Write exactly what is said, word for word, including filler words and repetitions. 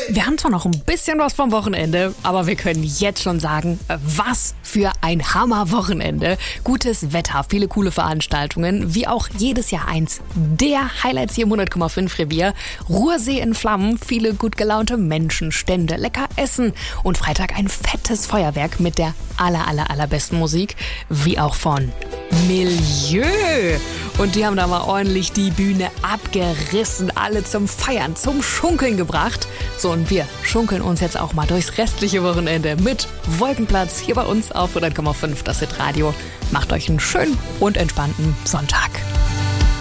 Wir haben zwar noch ein bisschen was vom Wochenende, aber wir können jetzt schon sagen, was für ein Hammer-Wochenende. Gutes Wetter, viele coole Veranstaltungen, wie auch jedes Jahr eins der Highlights hier im hundert Komma fünf Revier. Ruhrsee in Flammen, viele gut gelaunte Menschen, Stände, lecker Essen und Freitag ein fettes Feuerwerk mit der aller, aller, allerbesten Musik, wie auch von Milieu. Und die haben da mal ordentlich die Bühne abgerissen, alle zum Feiern, zum Schunkeln gebracht. So, und wir schunkeln uns jetzt auch mal durchs restliche Wochenende mit Wolkenplatz hier bei uns auf hundert Komma fünf, das Hitradio. Macht euch einen schönen und entspannten Sonntag.